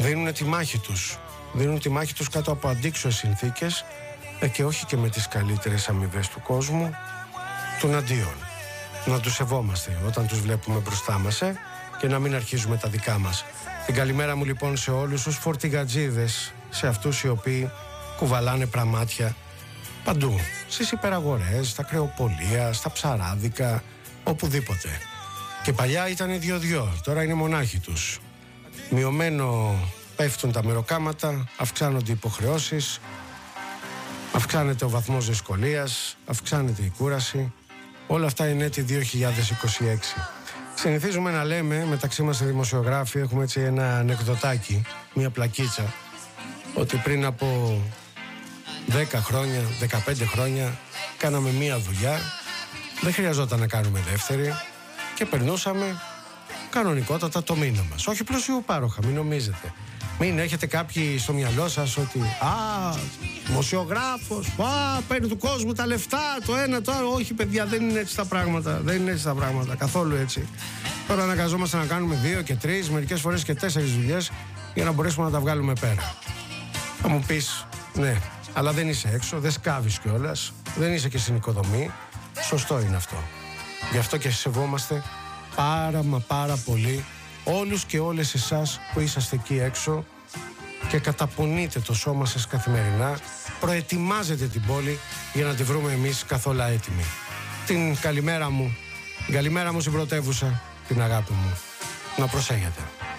δίνουν τη μάχη τους. Δίνουν τη μάχη τους κάτω από αντίξωες συνθήκες και όχι και με τις καλύτερες αμοιβές του κόσμου, των αντίον. Να τους σεβόμαστε όταν τους βλέπουμε μπροστά μας και να μην αρχίζουμε τα δικά μας. Την καλημέρα μου λοιπόν σε όλους τους φορτηγατζίδες, σε αυτούς οι οποίοι κουβαλάνε πραμάτια παντού, στις υπεραγορές, στα κρεοπολία, στα ψαράδικα, οπουδήποτε. Και παλιά ήταν δυο-δυο, τώρα είναι μονάχοι τους. Μειωμένο πέφτουν τα μεροκάματα, αυξάνονται οι υποχρεώσεις, αυξάνεται ο βαθμός δυσκολίας, αυξάνεται η κούραση. Όλα αυτά είναι έτη 2026. Συνηθίζουμε να λέμε μεταξύ μας οι δημοσιογράφοι, έχουμε έτσι ένα ανεκδοτάκι, μια πλακίτσα, ότι πριν από 10 χρόνια, 15 χρόνια κάναμε μία δουλειά, δεν χρειαζόταν να κάνουμε δεύτερη και περνούσαμε κανονικότατα το μήνα μας. Όχι πλουσιοπάροχα, μην νομίζετε. Μην έχετε κάποιοι στο μυαλό σας ότι δημοσιογράφος, παίρνει του κόσμου τα λεφτά, το ένα, το άλλο. Όχι παιδιά, δεν είναι έτσι τα πράγματα. Δεν είναι έτσι τα πράγματα, καθόλου έτσι. Τώρα αναγκαζόμαστε να κάνουμε 2 και 3, μερικές φορές και 4 δουλειές για να μπορέσουμε να τα βγάλουμε πέρα. Θα μου πεις, ναι, αλλά δεν είσαι έξω, δεν σκάβεις κιόλας, δεν είσαι και στην οικοδομή. Σωστό είναι αυτό. Γι' αυτό και σεβόμαστε πάρα πολύ όλους και όλες εσάς που είσαστε εκεί έξω και καταπονείτε το σώμα σας καθημερινά, προετοιμάζετε την πόλη για να τη βρούμε εμείς καθόλου έτοιμοι. Την καλημέρα μου στην πρωτεύουσα, την αγάπη μου. Να προσέχετε.